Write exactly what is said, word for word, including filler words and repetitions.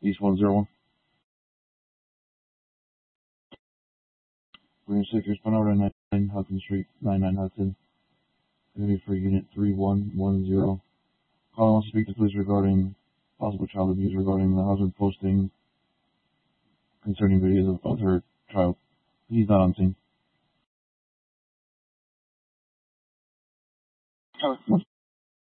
East one zero one. We're in six, respond over to nine Hudson Street, nine nine Hudson. Going to be for unit three one one zero. Caller wants to speak to police regarding possible child abuse regarding the husband posting concerning videos of, of her child. He's not on scene.